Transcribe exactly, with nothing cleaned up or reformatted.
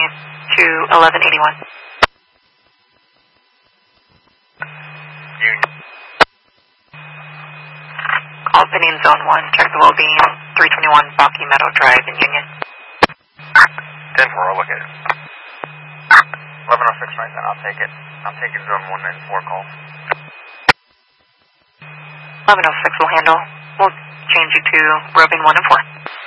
to eleven eighty-one. Union. Albany Zone one, check the well-being, three twenty-one Rocky Meadow Drive in Union. ten four, I'll look at it. eleven oh six right then, I'll take it. I'm taking Zone one and four calls. eleven oh six will handle. We'll change you to roving one and four.